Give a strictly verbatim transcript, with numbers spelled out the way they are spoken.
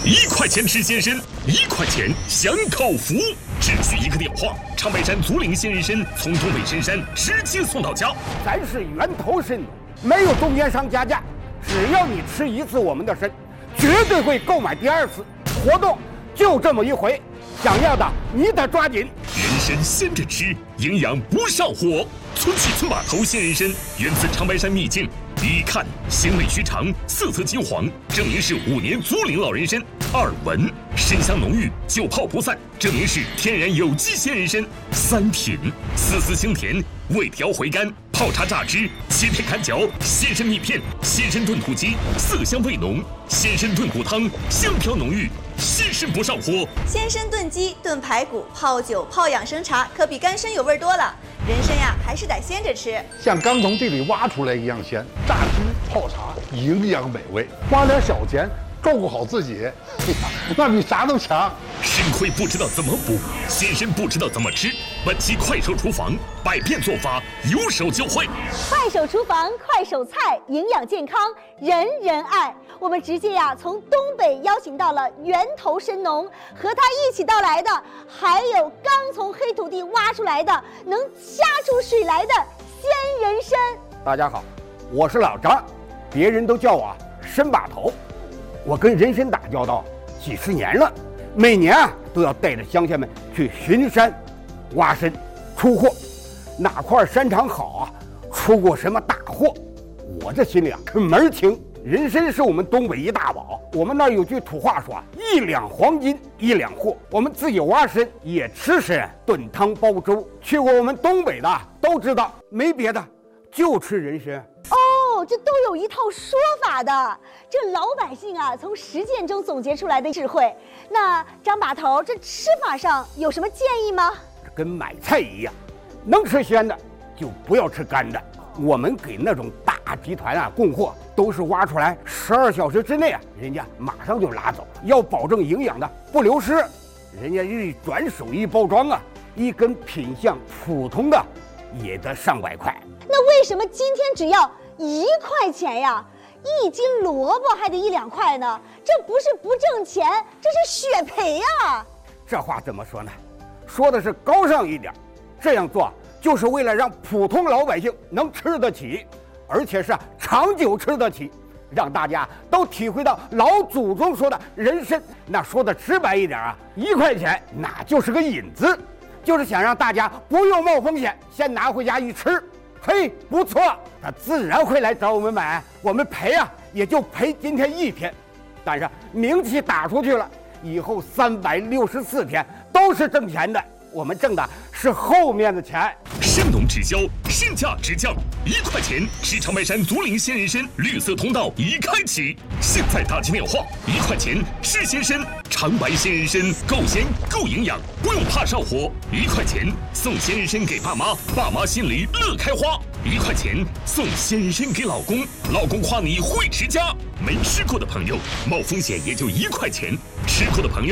一块钱吃鲜参，一块钱享口福，只需一个电话，长白山竹林鲜人参从东北深山直接送到家。 咱是源头参农，没有中间商加价，只要你吃一次我们的参，绝对会购买第二次。活动就这么一回，想要的你得抓紧。 人参鲜着吃，营养不上火。村起村码头鲜人参源自长白山秘境，一看鲜味须长，色泽金黄，证明是五年竹林老人参。二闻参香浓郁，久泡不散，证明是天然有机鲜人参。三品丝丝清甜，味调回甘，泡茶榨汁，切片砍嚼，鲜参蜜片，鲜参炖土鸡，色香味浓，鲜参炖骨汤，香飘浓郁，鲜参不上火。 鲜参炖鸡、炖排骨、泡酒、泡养生茶，可比干参有味多了。人参呀，还是得鲜着吃， 像刚从地里挖出来一样鲜，榨汁泡茶，营养美味，花点小钱照顾好自己，那比啥都强。 参亏不知道怎么补，鲜参不知道怎么吃。本期快手厨房，百变做法，有手就会。 快手厨房，快手菜，营养健康，人人爱。我们直接呀，从东北邀请到了源头参农，和他一起到来的，还有刚从黑土地挖出来的，能掐出水来的鲜人参。 大家好，我是老张，别人都叫我参把头。我跟人参打交道几十年了，每年啊都要带着乡亲们去巡山、挖参、出货，哪块山场好啊，出过什么大货，我这心里啊可门儿清。人参是我们东北一大宝，我们那儿有句土话说，一两黄金一两货。我们自己挖参也吃参，炖汤煲粥。去过我们东北的都知道，没别的，就吃人参。 哦，这都有一套说法的，这老百姓啊从实践中总结出来的智慧。那张把头，这吃法上有什么建议吗？ 跟买菜一样，能吃鲜的就不要吃干的。我们给那种大集团啊供货，都是挖出来十二小时之内啊，人家马上就拉走，要保证营养的不流失。人家一转手一包装啊，一根品相普通的也得上百块。 那为什么今天只要一块钱呀？一斤萝卜还得一两块呢？这不是不挣钱，这是血赔呀！ 这话怎么说呢？说的是高尚一点，这样做就是为了让普通老百姓能吃得起，而且是长久吃得起，让大家都体会到老祖宗说的人参。那说的直白一点啊，一块钱那就是个引子，就是想让大家不用冒风险，先拿回家一吃，嘿，不错，他自然会来找我们买。我们赔啊，也就赔今天一天，但是名气打出去了，以后三百六十四天都是挣钱的。我们挣的是后面的钱。 参农直销，身价直降，一块钱吃长白山竹林鲜人参，绿色通道已开启。现在打起电话，一块钱吃鲜参，长白鲜人参够鲜够营养，不用怕上火。一块钱送鲜人参给爸妈，爸妈心里乐开花。一块钱送鲜人参给老公，老公夸你会持家。没吃过的朋友，冒风险也就一块钱；吃过的朋友。